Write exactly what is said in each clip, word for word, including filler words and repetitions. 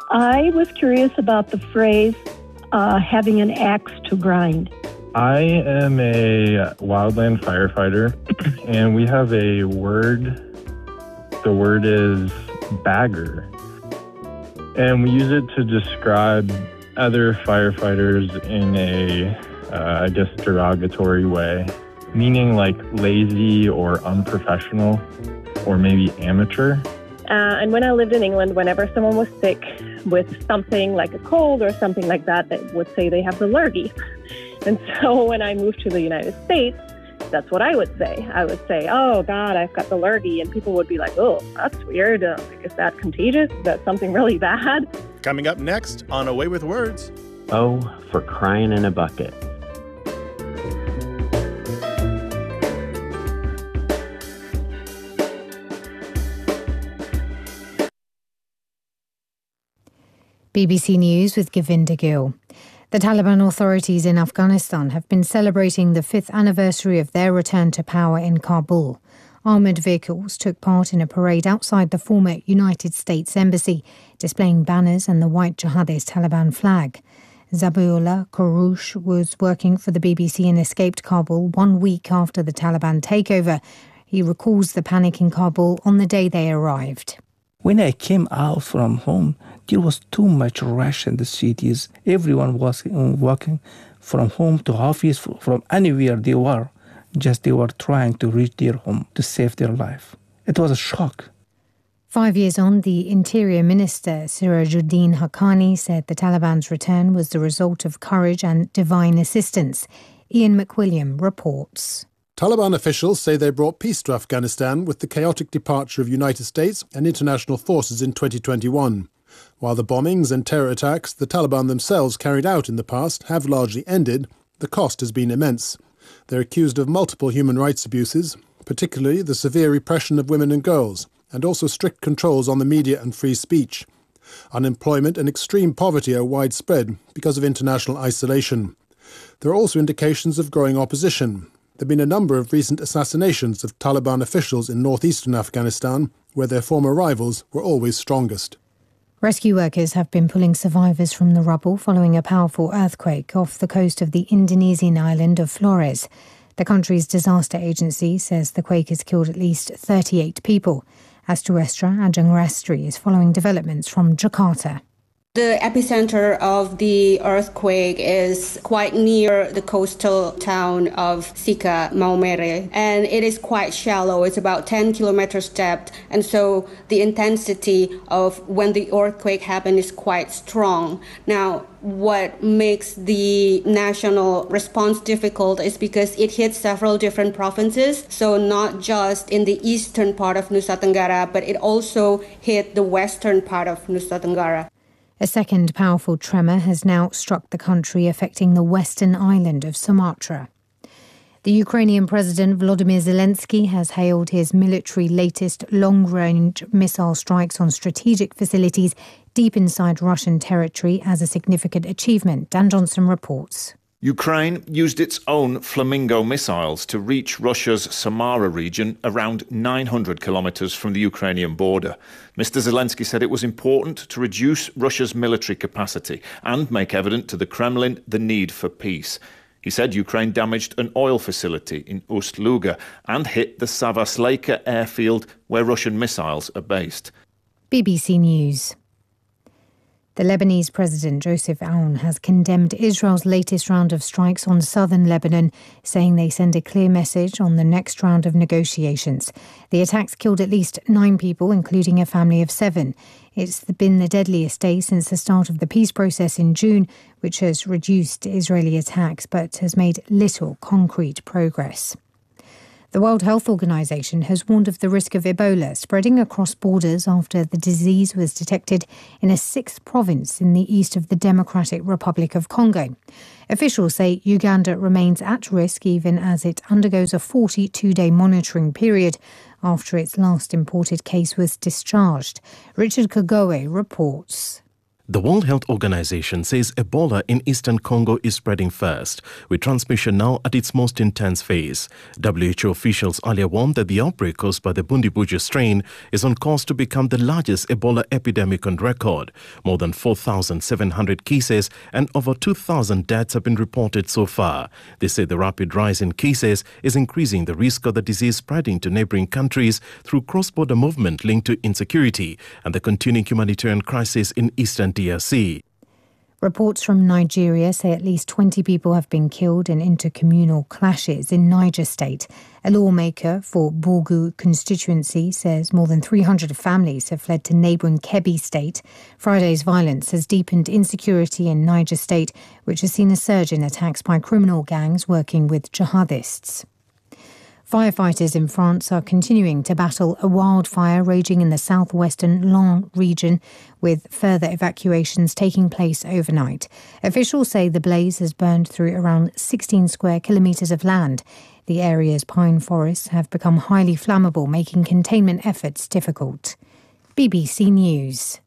I was curious about the phrase, uh, having an axe to grind. I am a wildland firefighter, and we have a word. The word is bagger. And we use it to describe other firefighters in a, uh, I guess, derogatory way, meaning like lazy or unprofessional or maybe amateur. Uh, and when I lived in England, whenever someone was sick with something like a cold or something like that, they would say they have the lurgy. And so when I moved to the United States, that's what I would say. I would say, oh, God, I've got the lurgy. And people would be like, oh, that's weird. Uh, is that contagious? Is that something really bad? Coming up next on Away with Words. Oh, for crying in a bucket. B B C News with Govinda Gill. The Taliban authorities in Afghanistan have been celebrating the fifth anniversary of their return to power in Kabul. Armoured vehicles took part in a parade outside the former United States Embassy, displaying banners and the white jihadist Taliban flag. Zabiullah Kouroush was working for the B B C and escaped Kabul one week after the Taliban takeover. He recalls the panic in Kabul on the day they arrived. When I came out from home, there was too much rush in the cities. Everyone was walking from home to office, from anywhere they were. Just they were trying to reach their home to save their life. It was a shock. Five years on, the Interior Minister Sirajuddin Haqqani said the Taliban's return was the result of courage and divine assistance. Ian McWilliam reports. Taliban officials say they brought peace to Afghanistan with the chaotic departure of United States and international forces in twenty twenty-one. While the bombings and terror attacks the Taliban themselves carried out in the past have largely ended, the cost has been immense. They're accused of multiple human rights abuses, particularly the severe repression of women and girls, and also strict controls on the media and free speech. Unemployment and extreme poverty are widespread because of international isolation. There are also indications of growing opposition. There have been a number of recent assassinations of Taliban officials in northeastern Afghanistan, where their former rivals were always strongest. Rescue workers have been pulling survivors from the rubble following a powerful earthquake off the coast of the Indonesian island of Flores. The country's disaster agency says the quake has killed at least thirty-eight people. Asturestra Ajangrastri is following developments from Jakarta. The epicenter of the earthquake is quite near the coastal town of Sika, Maumere, and it is quite shallow. It's about ten kilometers depth, and so the intensity of when the earthquake happened is quite strong. Now, what makes the national response difficult is because it hits several different provinces, so not just in the eastern part of Nusa Tenggara, but it also hit the western part of Nusa Tenggara. A second powerful tremor has now struck the country, affecting the western island of Sumatra. The Ukrainian President Volodymyr Zelensky has hailed his military latest long-range missile strikes on strategic facilities deep inside Russian territory as a significant achievement. Dan Johnson reports. Ukraine used its own Flamingo missiles to reach Russia's Samara region, around nine hundred kilometres from the Ukrainian border. Mister Zelensky said it was important to reduce Russia's military capacity and make evident to the Kremlin the need for peace. He said Ukraine damaged an oil facility in Ust-Luga and hit the Savasleika airfield where Russian missiles are based. B B C News. The Lebanese President Joseph Aoun has condemned Israel's latest round of strikes on southern Lebanon, saying they send a clear message on the next round of negotiations. The attacks killed at least nine people, including a family of seven. It's been the deadliest day since the start of the peace process in June, which has reduced Israeli attacks but has made little concrete progress. The World Health Organization has warned of the risk of Ebola spreading across borders after the disease was detected in a sixth province in the east of the Democratic Republic of Congo. Officials say Uganda remains at risk even as it undergoes a forty-two day monitoring period after its last imported case was discharged. Richard Kagoe reports. The World Health Organization says Ebola in eastern Congo is spreading fast, with transmission now at its most intense phase. W H O officials earlier warned that the outbreak caused by the Bundibugyo strain is on course to become the largest Ebola epidemic on record. More than four thousand seven hundred cases and over two thousand deaths have been reported so far. They say the rapid rise in cases is increasing the risk of the disease spreading to neighboring countries through cross-border movement linked to insecurity and the continuing humanitarian crisis in eastern D R C. Reports from Nigeria say at least twenty people have been killed in intercommunal clashes in Niger State. A lawmaker for Bourgu constituency says more than three hundred families have fled to neighbouring Kebbi State. Friday's violence has deepened insecurity in Niger State, which has seen a surge in attacks by criminal gangs working with jihadists. Firefighters in France are continuing to battle a wildfire raging in the southwestern Landes region, with further evacuations taking place overnight. Officials say the blaze has burned through around sixteen square kilometres of land. The area's pine forests have become highly flammable, making containment efforts difficult. B B C News.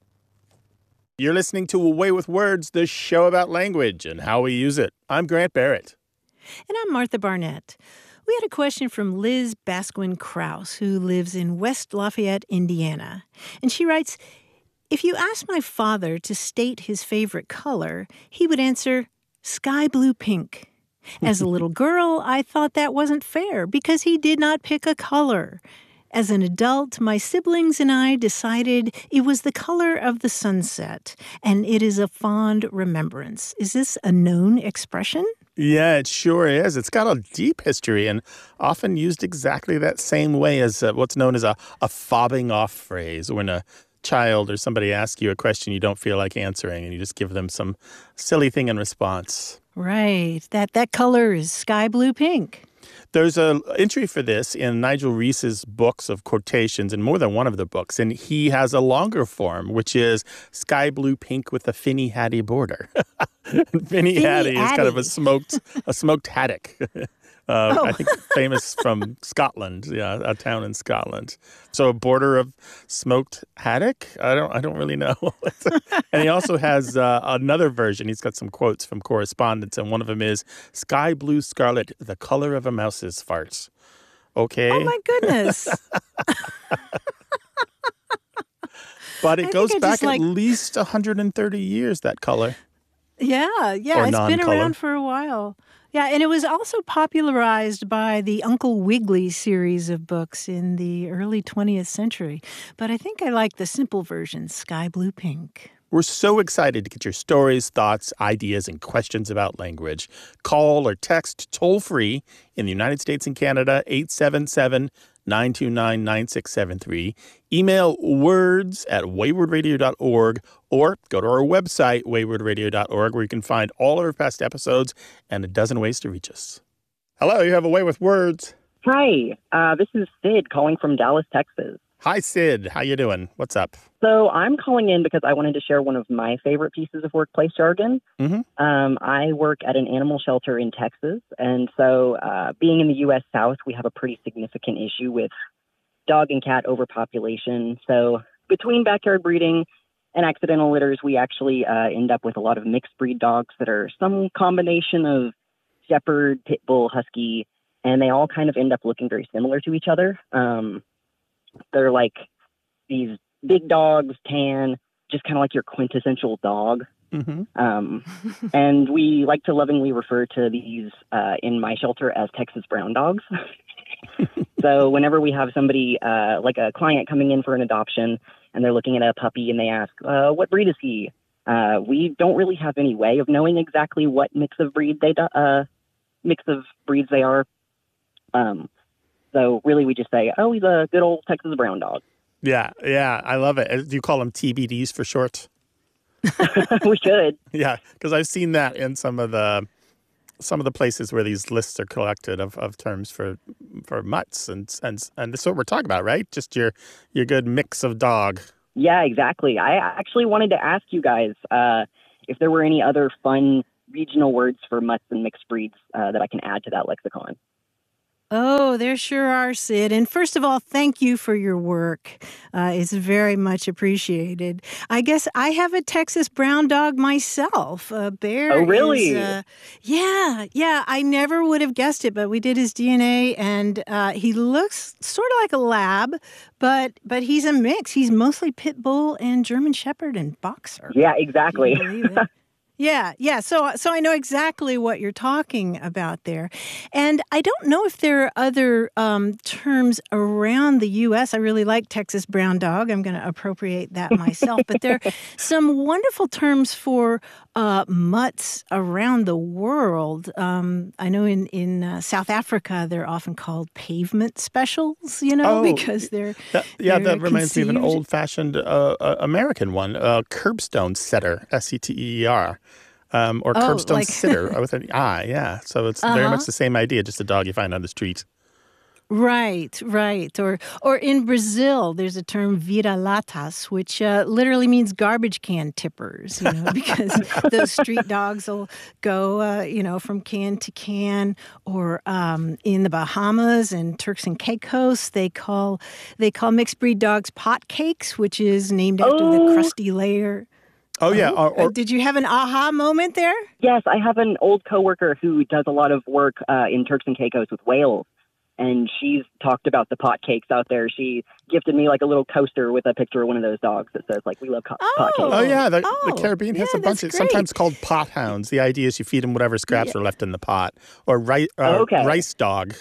You're listening to A Way with Words, the show about language and how we use it. I'm Grant Barrett. And I'm Martha Barnett. We had a question from Liz Basquin Krause, who lives in West Lafayette, Indiana. And she writes, if you asked my father to state his favorite color, he would answer sky blue pink. As a little girl, I thought that wasn't fair because he did not pick a color. As an adult, my siblings and I decided it was the color of the sunset, and it is a fond remembrance. Is this a known expression? Yeah, it sure is. It's got a deep history and often used exactly that same way as uh, what's known as a, a fobbing off phrase, when a child or somebody asks you a question you don't feel like answering and you just give them some silly thing in response. Right. That, that color is sky blue pink. There's an entry for this in Nigel Reese's books of quotations, in more than one of the books, and he has a longer form, which is sky blue pink with a finny hattie border. Finny hattie is kind of a smoked a smoked haddock. Uh, oh. I think famous from Scotland, yeah, a town in Scotland. So a border of smoked haddock? I don't I don't really know. And he also has uh, another version. He's got some quotes from correspondence, and one of them is, sky blue scarlet, the color of a mouse's fart. Okay. Oh, my goodness. But it I goes back like... at least one hundred thirty years, that color. Yeah, yeah, or it's non-color. Been around for a while. Yeah, and it was also popularized by the Uncle Wiggily series of books in the early twentieth century. But I think I like the simple version, sky blue pink. We're so excited to get your stories, thoughts, ideas, and questions about language. Call or text toll-free in the United States and Canada, eight seven seven, nine two nine, nine six seven three. Email words at wayward radio dot org or go to our website, wayward radio dot org, where you can find all of our past episodes and a dozen ways to reach us. Hello, you have A Way with Words. Hi, uh, this is Sid calling from Dallas, Texas. Hi, Sid. How you doing? What's up? So I'm calling in because I wanted to share one of my favorite pieces of workplace jargon. Mm-hmm. Um, I work at an animal shelter in Texas, and so uh, being in the U S South, we have a pretty significant issue with dog and cat overpopulation. So between backyard breeding and accidental litters, we actually uh, end up with a lot of mixed breed dogs that are some combination of shepherd, pit bull, husky, and they all kind of end up looking very similar to each other. Um, they're like these big dogs, tan, just kind of like your quintessential dog. Mm-hmm. Um, and we like to lovingly refer to these uh, in my shelter as Texas brown dogs. So whenever we have somebody, uh, like a client coming in for an adoption, and they're looking at a puppy and they ask, uh, what breed is he? Uh, we don't really have any way of knowing exactly what mix of breed they do- uh, mix of breeds they are. Um, so really we just say, oh, he's a good old Texas brown dog. Yeah, yeah, I love it. Do you call them T B Ds for short? We should. Yeah, because I've seen that in some of the some of the places where these lists are collected of, of terms for for mutts, and and and this is what we're talking about, right? Just your your good mix of dog. Yeah, exactly. I actually wanted to ask you guys uh, if there were any other fun regional words for mutts and mixed breeds uh, that I can add to that lexicon. Oh, there sure are, Sid. And first of all, thank you for your work. Uh, it's very much appreciated. I guess I have a Texas brown dog myself. Uh, Bear Oh, really? is, uh, yeah, yeah. I never would have guessed it, but we did his D N A, and uh, he looks sort of like a lab, but but he's a mix. He's mostly pit bull and German shepherd and boxer. Yeah, exactly. Can you believe it? Yeah, yeah. So so I know exactly what you're talking about there. And I don't know if there are other um, terms around the U S. I really like Texas brown dog. I'm going to appropriate that myself. But there are some wonderful terms for uh, mutts around the world. Um, I know in, in uh, South Africa, they're often called pavement specials, you know, Oh, because they're That, yeah, they're that reminds me of an conceived- old-fashioned uh, uh, American one, uh, curbstone setter, S E T E E R. Um, or Oh, curbstone like- sitter with an I, yeah. So it's very Uh-huh. much the same idea, just a dog you find on the street. Right, right. Or or in Brazil, there's a term vira-latas, which uh, literally means garbage can tippers, you know, because those street dogs will go, uh, you know, from can to can. Or um, in the Bahamas and Turks and Caicos, they call they call mixed breed dogs pot cakes, which is named after Oh. the crusty layer. Oh, yeah. Or, Uh, or, did you have an aha moment there? Yes, I have an old coworker who does a lot of work uh, in Turks and Caicos with whales, and she's talked about the pot cakes out there. She gifted me like a little coaster with a picture of one of those dogs that says like "We love co- pot cakes." oh, yeah. The, Oh, the Caribbean has yeah, a bunch that's of, sometimes great. called pot hounds. The idea is you feed them whatever scraps are left in the pot. Or ri- uh, Oh, okay. rice dog.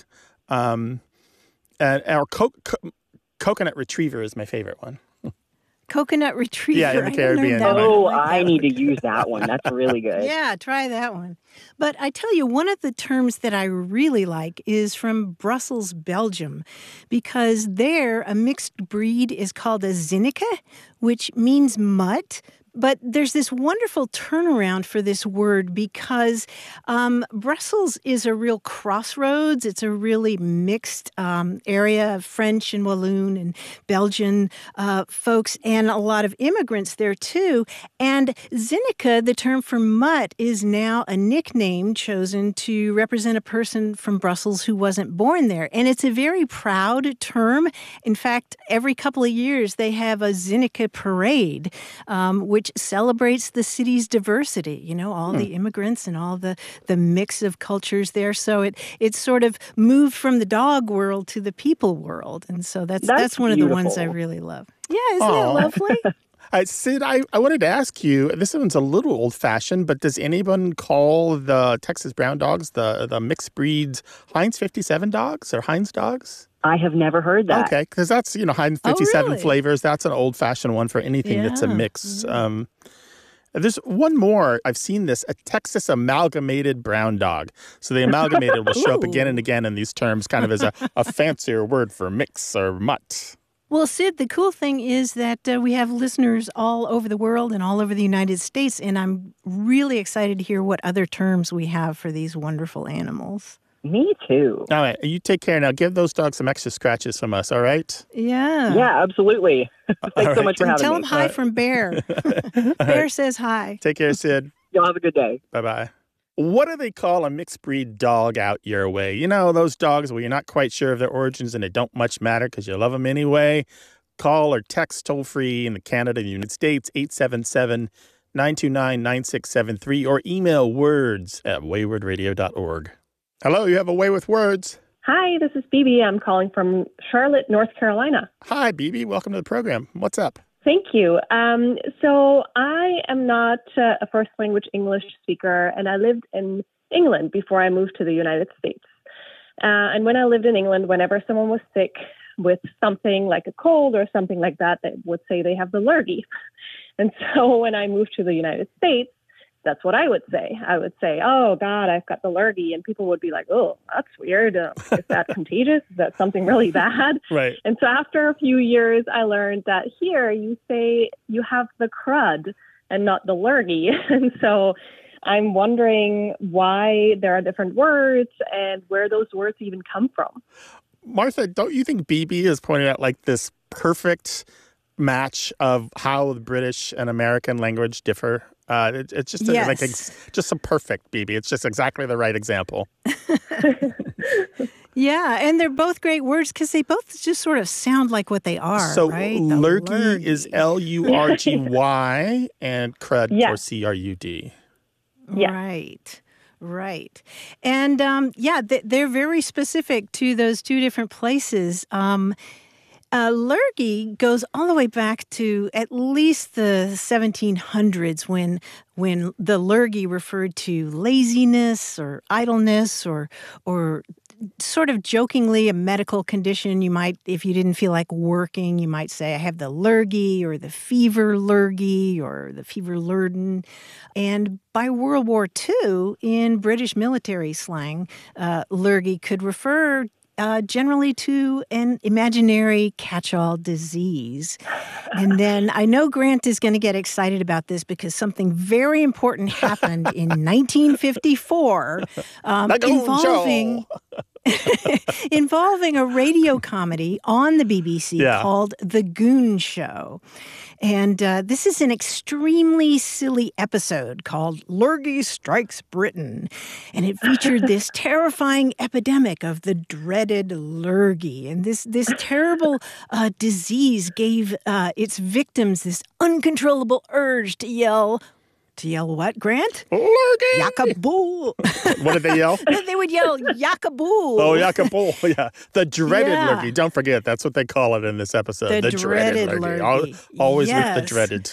Um, and, or co- co- coconut retriever is my favorite one. Coconut retriever. Yeah, in the I haven't Caribbean. heard that one. Oh, like I that need one. to use that one. That's really good. Yeah, try that one. But I tell you, one of the terms that I really like is from Brussels, Belgium, because there a mixed breed is called a Zinneke, which means mutt. But there's this wonderful turnaround for this word because um, Brussels is a real crossroads. It's a really mixed um, area of French and Walloon and Belgian uh, folks and a lot of immigrants there too. And Zinneke, the term for mutt, is now a nickname chosen to represent a person from Brussels who wasn't born there. And it's a very proud term. In fact, every couple of years they have a Zinneke parade, um, which celebrates the city's diversity, you know, all Hmm. the immigrants and all the, the mix of cultures there. So it it's sort of moved from the dog world to the people world. And so that's that's, That's one of the ones I beautiful. really love. Yeah, isn't Aw. that lovely? Uh, Sid, I, I wanted to ask you, this one's a little old-fashioned, but does anyone call the Texas brown dogs the, the mixed breeds Heinz fifty-seven dogs or Heinz dogs? I have never heard that. Okay, because that's, you know, Heinz Oh, fifty-seven really? flavors. That's an old-fashioned one for anything that's a Yeah. mix. Um, there's one more. I've seen this, a Texas amalgamated brown dog. So the amalgamated will show up again and again in these terms kind of as a, a fancier word for mix or mutt. Well, Sid, the cool thing is that uh, we have listeners all over the world and all over the United States, and I'm really excited to hear what other terms we have for these wonderful animals. Me too. All right, you take care now. Give those dogs some extra scratches from us, all right? Yeah. Yeah, absolutely. Thanks All so right. much for And having tell me. them hi from Bear. All Bear right. says hi. Take care, Sid. Y'all have a good day. Bye-bye. What do they call a mixed breed dog out your way? You know, those dogs where you're not quite sure of their origins and it don't much matter because you love them anyway. Call or text toll-free in Canada and the United States, eight seven seven, nine two nine, nine six seven three, or email words at wayward radio dot org. Hello, you have a way with words. Hi, this is Bibi. I'm calling from Charlotte, North Carolina. Hi, Bibi. Welcome to the program. What's up? Thank you. Um, so I am not uh, a first language English speaker, and I lived in England before I moved to the United States. Uh, and when I lived in England, whenever someone was sick with something like a cold or something like that, they would say they have the lurgy. And so when I moved to the United States, that's what I would say. I would say, oh, God, I've got the lurgy. And people would be like, oh, that's weird. Uh, is that contagious? Is that something really bad? Right. And so after a few years, I learned that here you say you have the crud and not the lurgy. And so I'm wondering why there are different words and where those words even come from. Martha, don't you think Bibi is pointing out like this perfect match of how the British and American language differ? Uh, it, it's just a, like Yes. ex- just a perfect Bibi. It's just exactly the right example. Yeah, and they're both great words because they both just sort of sound like what they are, so right? The lurgy, lurgy is L U R G Y and crud Yeah. for C R U D. Yeah. Right. Right. And um, yeah, th- they're very specific to those two different places. Um, uh, lurgy goes all the way back to at least the seventeen hundreds when when the lurgy referred to laziness or idleness or or sort of jokingly a medical condition. You might, if you didn't feel like working, you might say, I have the lurgy or the fever lurgy or the fever lurden. And by World War Two, in British military slang, uh, lurgy could refer uh, generally to an imaginary catch-all disease. And then I know Grant is going to get excited about this because something very important happened in nineteen fifty-four um, involving... involving a radio comedy on the B B C Yeah. called The Goon Show. And uh, this is an extremely silly episode called Lurgy Strikes Britain. And it featured this terrifying epidemic of the dreaded lurgy. And this, this terrible uh, disease gave uh, its victims this uncontrollable urge to yell, To yell what, Grant? Lurgy! Yakaboo! What did they yell? They would yell, Yakaboo! Oh, yakaboo. Yeah. The dreaded Yeah. lurgy. Don't forget, that's what they call it in this episode. The The, dreaded, dreaded lurgy. lurgy. Al- Always with Yes. the dreaded.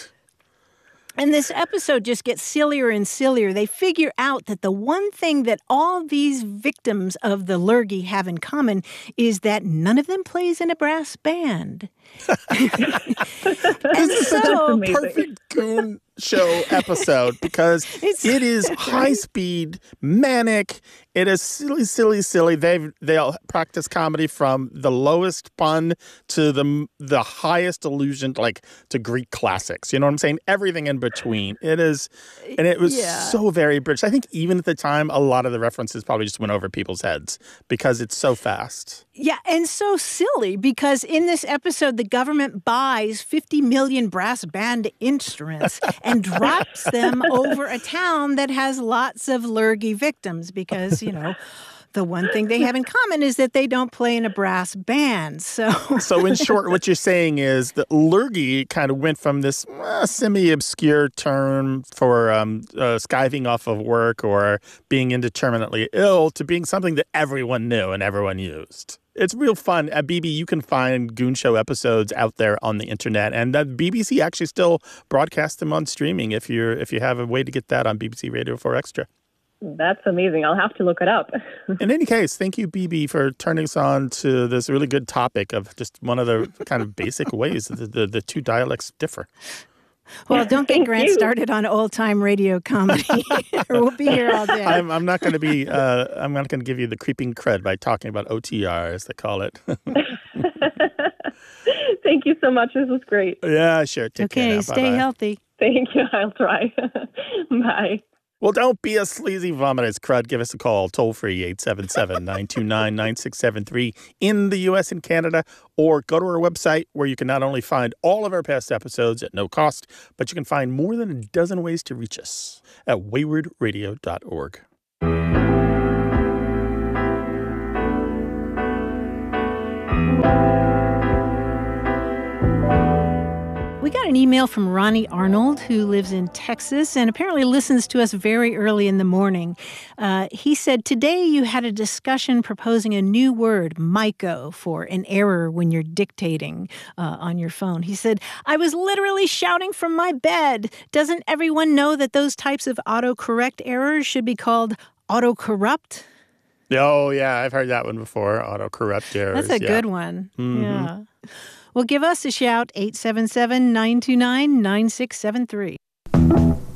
And this episode just gets sillier and sillier. They figure out that the one thing that all these victims of the lurgy have in common is that none of them plays in a brass band. And This is so, a perfect Goon Show episode because It's- it is high speed, manic. It is silly, silly, silly. They they all practice comedy from the lowest pun to the the highest allusion, like to Greek classics. You know what I'm saying? Everything in between. It is, and it was Yeah. so very British. I think even at the time, a lot of the references probably just went over people's heads because it's so fast. Yeah, and so silly because in this episode, the government buys fifty million brass band instruments and drops them over a town that has lots of lurgy victims because, you know, the one thing they have in common is that they don't play in a brass band. So, So in short, what you're saying is that lurgy kind of went from this uh, semi-obscure term for um, uh, skiving off of work or being indeterminately ill to being something that everyone knew and everyone used. It's real fun. At B B, you can find Goon Show episodes out there on the internet, and the B B C actually still broadcasts them on streaming if you're if you have a way to get that on B B C Radio four Extra. That's amazing. I'll have to look it up. In any case, thank you, B B, for turning us on to this really good topic of just one of the kind of basic ways that the, the, the two dialects differ. well, don't get Thank Grant you. started on old-time radio comedy or we'll be here all day. I'm, I'm not going to be. Uh, I'm not going to give you the creeping cred by talking about O T R, as they call it. Thank you so much. This was great. Yeah, sure. Take care Okay, now. stay Bye-bye. healthy. Thank you. I'll try. Bye. Well, don't be a sleazy vomitous crud. Give us a call, toll free, eight seven seven, nine two nine, nine six seven three in the U S and Canada, or go to our website where you can not only find all of our past episodes at no cost, but you can find more than a dozen ways to reach us at wayward radio dot org. We got an email from Ronnie Arnold, who lives in Texas and apparently listens to us very early in the morning. Uh, he said, today you had a discussion proposing a new word, myco, for an error when you're dictating uh, on your phone. He said, I was literally shouting from my bed. Doesn't everyone know that those types of autocorrect errors should be called autocorrupt? Oh, yeah, I've heard that one before, autocorrect errors. That's a yeah. good one. Mhm. Yeah. Well, give us a shout, eight seven seven, nine two nine, nine six seven three.